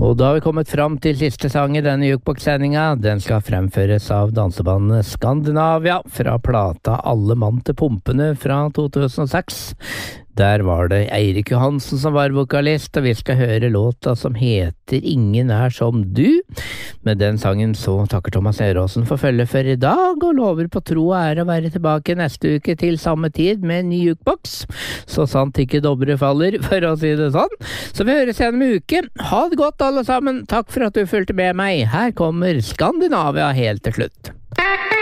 Og da har vi kommet fram til siste sang i denne jukebox-sendinga. Den skal fremføres av dansebandet Skandinavia fra plata Alle mann til pumpene fra 2006. Der var det Eirik Johansen som var vokalist, og vi skal høre låta som heter Ingen er som du. Med den sangen så takker Thomas Eråsen for følge for i dag, og lover på tro og ære å være tilbake neste uke til samme tid med en ny jukebox. Så sant ikke dobre faller, for å si det sånn. Så vi høres igjen om en uke. Ha det godt alle sammen. Takk for at du fulgte med meg. Her kommer Skandinavia helt til slutt.